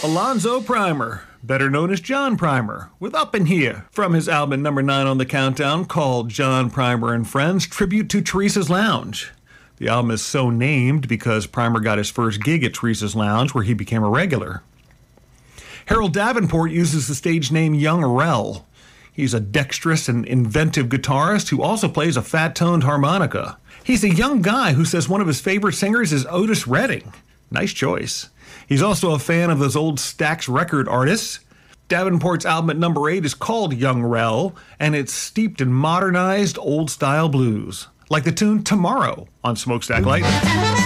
Alonzo Primer, better known as John Primer, with Up in Here, from his album number 9 on the countdown called John Primer and Friends, Tribute to Teresa's Lounge. The album is so named because Primer got his first gig at Teresa's Lounge, where he became a regular. Harold Davenport uses the stage name Young Rel. He's a dexterous and inventive guitarist who also plays a fat-toned harmonica. He's a young guy who says one of his favorite singers is Otis Redding. Nice choice. He's also a fan of those old Stax record artists. Davenport's album at number 8 is called Young Rel, and it's steeped in modernized old-style blues, like the tune Tomorrow on Smokestack Lightning.